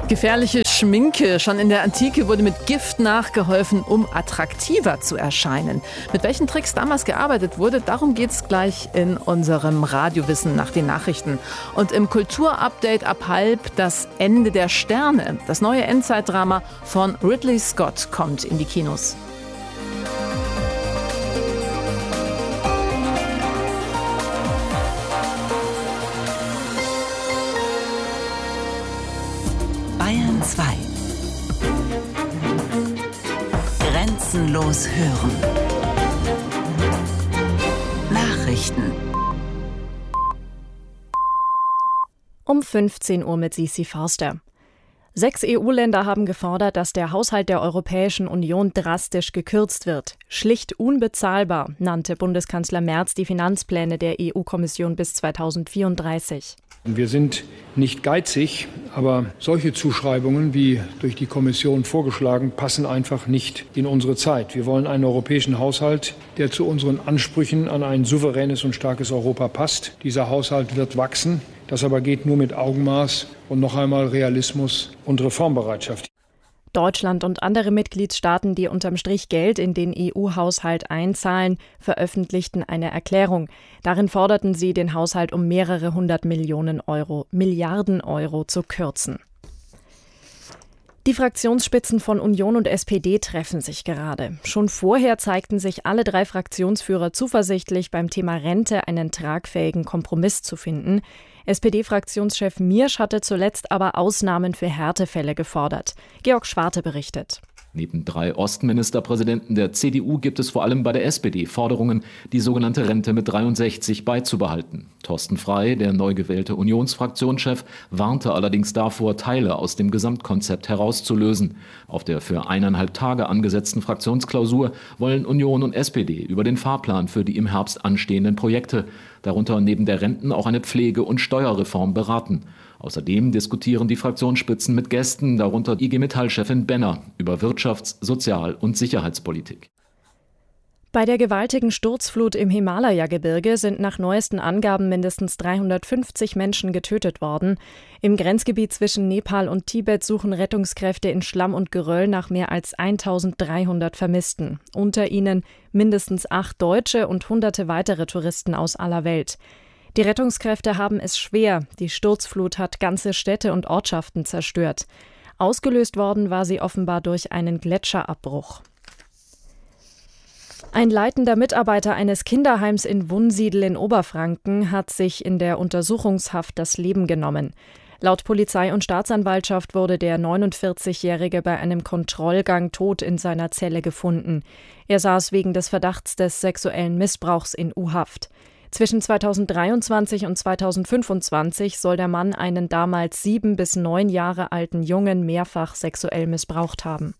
Gefährliche Schminke. Schon in der Antike wurde mit Gift nachgeholfen, um attraktiver zu erscheinen. Mit welchen Tricks damals gearbeitet wurde, darum geht's gleich in unserem Radiowissen nach den Nachrichten. Und im Kulturupdate ab 1:30 das Ende der Sterne. Das neue Endzeitdrama von Ridley Scott kommt in die Kinos. Bayern 2. Grenzenlos hören. Nachrichten. Um 15 Uhr mit Sisi Forster. 6 EU-Länder haben gefordert, dass der Haushalt der Europäischen Union drastisch gekürzt wird. Schlicht unbezahlbar, nannte Bundeskanzler Merz die Finanzpläne der EU-Kommission bis 2034. Wir sind nicht geizig, aber solche Zuschreibungen, wie durch die Kommission vorgeschlagen, passen einfach nicht in unsere Zeit. Wir wollen einen europäischen Haushalt, der zu unseren Ansprüchen an ein souveränes und starkes Europa passt. Dieser Haushalt wird wachsen. Das aber geht nur mit Augenmaß und noch einmal Realismus und Reformbereitschaft. Deutschland und andere Mitgliedstaaten, die unterm Strich Geld in den EU-Haushalt einzahlen, veröffentlichten eine Erklärung. Darin forderten sie, den Haushalt um mehrere 100 Milliarden Euro zu kürzen. Die Fraktionsspitzen von Union und SPD treffen sich gerade. Schon vorher zeigten sich alle 3 Fraktionsführer zuversichtlich, beim Thema Rente einen tragfähigen Kompromiss zu finden. SPD-Fraktionschef Miersch hatte zuletzt aber Ausnahmen für Härtefälle gefordert. Georg Schwarte berichtet. Neben 3 Ostministerpräsidenten der CDU gibt es vor allem bei der SPD Forderungen, die sogenannte Rente mit 63 beizubehalten. Thorsten Frey, der neu gewählte Unionsfraktionschef, warnte allerdings davor, Teile aus dem Gesamtkonzept herauszulösen. Auf der für 1,5 Tage angesetzten Fraktionsklausur wollen Union und SPD über den Fahrplan für die im Herbst anstehenden Projekte, darunter neben der Renten auch eine Pflege- und Steuerreform, beraten. Außerdem diskutieren die Fraktionsspitzen mit Gästen, darunter IG Metall-Chefin Benner, über Wirtschafts-, Sozial- und Sicherheitspolitik. Bei der gewaltigen Sturzflut im Himalaya-Gebirge sind nach neuesten Angaben mindestens 350 Menschen getötet worden. Im Grenzgebiet zwischen Nepal und Tibet suchen Rettungskräfte in Schlamm und Geröll nach mehr als 1300 Vermissten. Unter ihnen mindestens 8 Deutsche und Hunderte weitere Touristen aus aller Welt. Die Rettungskräfte haben es schwer. Die Sturzflut hat ganze Städte und Ortschaften zerstört. Ausgelöst worden war sie offenbar durch einen Gletscherabbruch. Ein leitender Mitarbeiter eines Kinderheims in Wunsiedel in Oberfranken hat sich in der Untersuchungshaft das Leben genommen. Laut Polizei und Staatsanwaltschaft wurde der 49-Jährige bei einem Kontrollgang tot in seiner Zelle gefunden. Er saß wegen des Verdachts des sexuellen Missbrauchs in U-Haft. Zwischen 2023 und 2025 soll der Mann einen damals 7 bis 9 Jahre alten Jungen mehrfach sexuell missbraucht haben.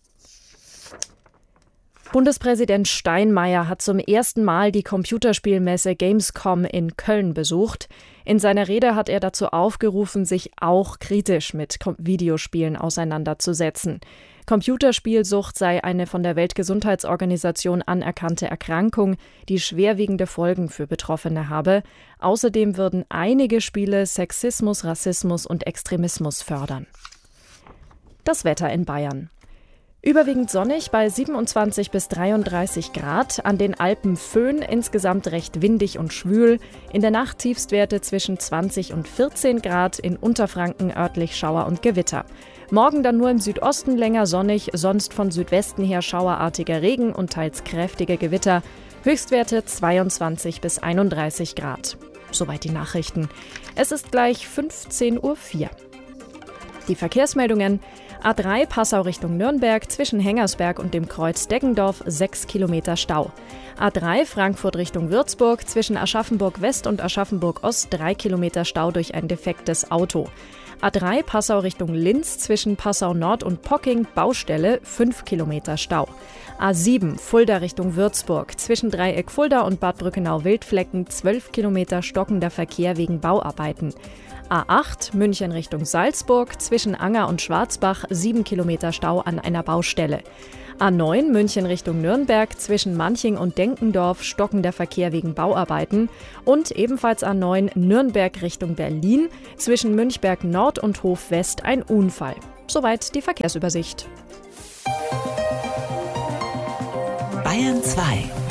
Bundespräsident Steinmeier hat zum ersten Mal die Computerspielmesse Gamescom in Köln besucht. In seiner Rede hat er dazu aufgerufen, sich auch kritisch mit Videospielen auseinanderzusetzen. Computerspielsucht sei eine von der Weltgesundheitsorganisation anerkannte Erkrankung, die schwerwiegende Folgen für Betroffene habe. Außerdem würden einige Spiele Sexismus, Rassismus und Extremismus fördern. Das Wetter in Bayern. Überwiegend sonnig bei 27 bis 33 Grad, an den Alpen Föhn, insgesamt recht windig und schwül, in der Nacht Tiefstwerte zwischen 20 und 14 Grad, in Unterfranken örtlich Schauer und Gewitter. Morgen dann nur im Südosten länger sonnig, sonst von Südwesten her schauerartiger Regen und teils kräftige Gewitter, Höchstwerte 22 bis 31 Grad. Soweit die Nachrichten. Es ist gleich 15:04 Uhr. Die Verkehrsmeldungen: A3 Passau Richtung Nürnberg, zwischen Hengersberg und dem Kreuz Deggendorf 6 Kilometer Stau. A3 Frankfurt Richtung Würzburg, zwischen Aschaffenburg West und Aschaffenburg Ost 3 Kilometer Stau durch ein defektes Auto. A3 Passau Richtung Linz, zwischen Passau Nord und Pocking Baustelle 5 Kilometer Stau. A7 Fulda Richtung Würzburg, zwischen Dreieck Fulda und Bad Brückenau-Wildflecken 12 Kilometer stockender Verkehr wegen Bauarbeiten. A8 München Richtung Salzburg, zwischen Anger und Schwarzbach 7 Kilometer Stau an einer Baustelle. A9 München Richtung Nürnberg, zwischen Manching und Denkendorf stockender Verkehr wegen Bauarbeiten. Und ebenfalls A9 Nürnberg Richtung Berlin, zwischen Münchberg Nord und Hof West ein Unfall. Soweit die Verkehrsübersicht. Bayern 2.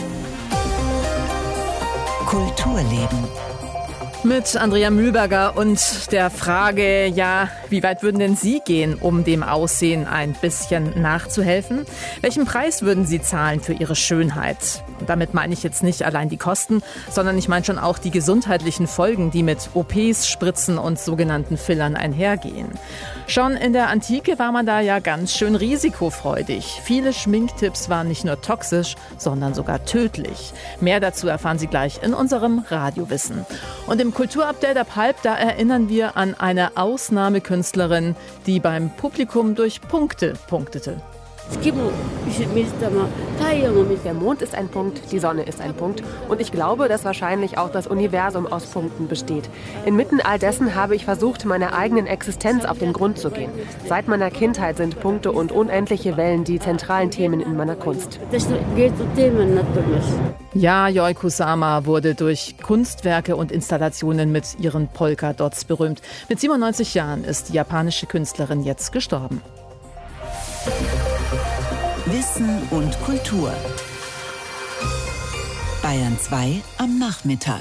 Kulturleben. Mit Andrea Mühlberger und der Frage, ja, wie weit würden denn Sie gehen, um dem Aussehen ein bisschen nachzuhelfen? Welchen Preis würden Sie zahlen für Ihre Schönheit? Und damit meine ich jetzt nicht allein die Kosten, sondern ich meine schon auch die gesundheitlichen Folgen, die mit OPs, Spritzen und sogenannten Fillern einhergehen. Schon in der Antike war man da ja ganz schön risikofreudig. Viele Schminktipps waren nicht nur toxisch, sondern sogar tödlich. Mehr dazu erfahren Sie gleich in unserem Radiowissen. Und im Kulturupdate ab halb, da erinnern wir an eine Ausnahmekünstlerin, die beim Publikum durch Punkte punktete. Der Mond ist ein Punkt, die Sonne ist ein Punkt. Und ich glaube, dass wahrscheinlich auch das Universum aus Punkten besteht. Inmitten all dessen habe ich versucht, meiner eigenen Existenz auf den Grund zu gehen. Seit meiner Kindheit sind Punkte und unendliche Wellen die zentralen Themen in meiner Kunst. Ja, Yayoi Kusama wurde durch Kunstwerke und Installationen mit ihren Polka-Dots berühmt. Mit 97 Jahren ist die japanische Künstlerin jetzt gestorben. Wissen und Kultur. Bayern 2 am Nachmittag.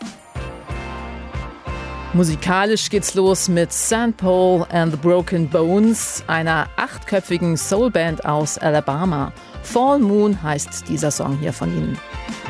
Musikalisch geht's los mit St. Paul and the Broken Bones, einer 8-köpfigen Soulband aus Alabama. Fall Moon heißt dieser Song hier von ihnen.